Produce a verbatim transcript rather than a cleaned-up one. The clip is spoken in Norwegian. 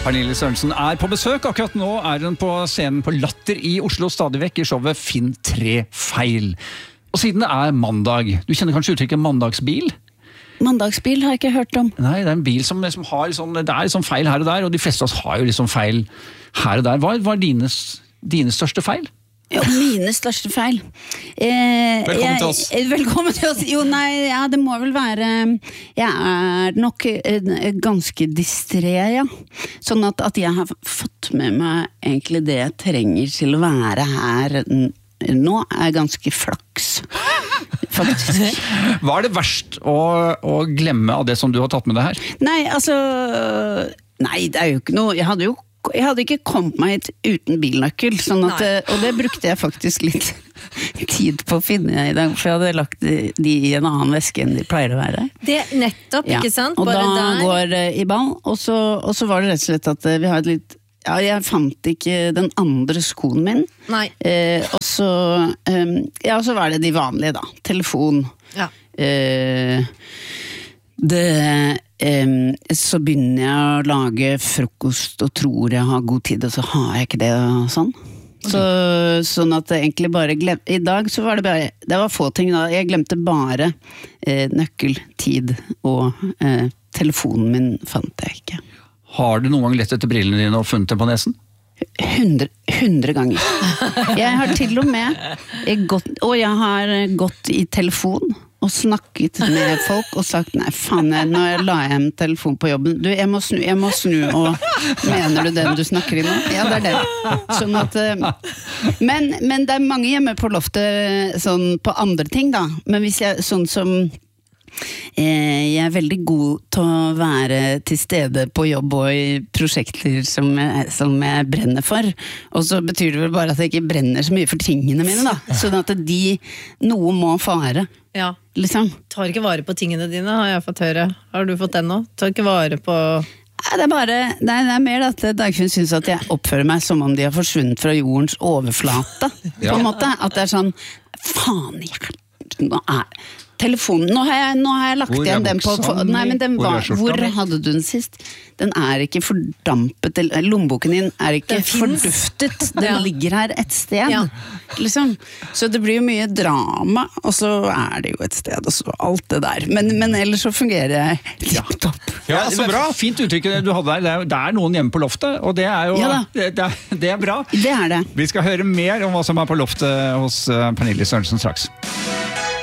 Pernille Sørensen er på besøk. Akkurat nå er hun på scenen på Latter i Oslo, stadig vekk i showet Finn tre feil. Og siden det er mandag, du kjenner kanskje uttrykket mandagsbil? Mandagsbil har jeg ikke hørt om. Nei, det er en bil som liksom har liksom, det er liksom feil her og der, og de fleste av oss har jo liksom feil her og der. Hva var dine, dine største feil? Jo, mine største feil. Eh, velkommen jeg, til oss. Velkommen til oss. Jo, nei, ja, det må vel være... Jeg er nok eh, ganske distré, ja. Sånn at, at jeg har fått med meg egentlig det jeg trenger til å være her nå, er ganske flaks. Faktisk. Hva er det verst å, å glemme av det som du har tatt med deg her? Nei, altså... Nei, det er jo ikke noe... Jeg hadde jo Jeg hadde ikke kommet meg hit uten bilnøkkel, sånn at, og det brukte jeg faktisk litt tid på å finne i dag, for jeg hadde lagt de i en annen veske enn de pleier å være. Det er nettopp, ja. Ikke sant? Og Bare da der. går det i ball, og så, og så var det rett og slett at vi har et litt, ja, jeg fant ikke den andre skoen min, Nei. Eh, og så, eh, ja, så var det de vanlige da, telefon, Ja. eh, det... Um, så begynner jeg å lage frokost og tror jeg har god tid, og så har jeg ikke det og sånn. Så, sånn at jeg egentlig bare glem... I dag så var det bare, det var få ting da, jeg glemte bare eh, nøkkel, tid og eh, telefonen min fant jeg ikke. Har du noen gang lett etter brillene dine og funnet dem på nesen? Hundre, hundre ganger. Jeg har til og med gått, og jeg har gått i telefon og snakket med folk og sagt, nei faen, nå la jeg hjem telefon på jobben, du, jeg må snu, jeg må snu, og mener du den du snakker i nå? Ja, det er det. Sånn at, men, men det er mange hjemme på loftet sånn på andre ting da, men hvis jeg, sånn som jeg er veldig god til å være til stede på jobb og i prosjekter som jeg, som jeg brenner for, og så betyr det vel bare at jeg ikke brenner så mye for tingene mine da, sånn at de, noe må fare. Ja. Liksom. Tar ikke vare på tingene dine, har jeg fått høre. Har du fått den nå? Tar ikke vare på... Det er bare, det er, det er mer at Dagfinn synes at jeg oppfører meg som om de har forsvunnet fra jordens overflate, på en måte. At det er sånn, faen, jeg, nå er telefonen, nå har jeg, nå har jeg lagt igjen den på, for, nei, men den var, hvor hadde du den sist? Den er ikke fordampet, lommeboken din er ikke forduftet, den ja. Ligger her et sted, ja. Liksom. Så det blir jo mye drama, og så er det jo et sted, og så alt det der. Men, men ellers så fungerer jeg litt opp. Ja, så bra. Fint uttrykk du hadde der. Det er, det er noen hjemme på loftet, og det er jo ja, det, det, det er bra. Det er det. Vi skal høre mer om hva som er på loftet hos Pernille Sørensen straks.